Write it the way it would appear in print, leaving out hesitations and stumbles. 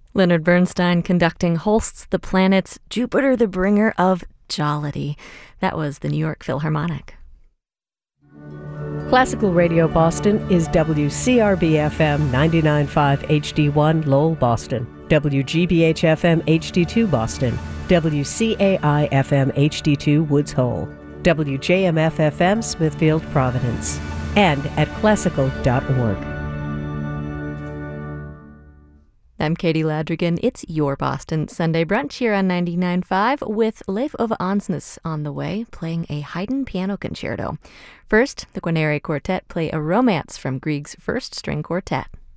Leonard Bernstein conducting Holst's The Planets, Jupiter the Bringer of Jollity. That was the New York Philharmonic. Classical Radio Boston is WCRB-FM 99.5 HD1 Lowell, Boston, WGBH-FM HD2 Boston, WCAI-FM HD2 Woods Hole, WJMF-FM Smithfield, Providence, and at classical.org. I'm Katie Ladrigan. It's your Boston Sunday Brunch here on 99.5 with Leif Ove Ansnes on the way, playing a Haydn piano concerto. First, the Guarneri Quartet play a romance from Grieg's First String Quartet.